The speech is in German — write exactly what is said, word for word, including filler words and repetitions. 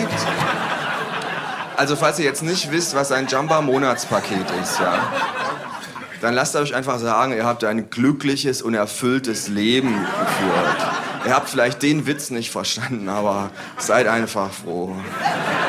Monatspaket? Also falls ihr jetzt nicht wisst, was ein Jamba-Monatspaket ist, ja, dann lasst euch einfach sagen, ihr habt ein glückliches und erfülltes Leben geführt. Ihr habt vielleicht den Witz nicht verstanden, aber seid einfach froh.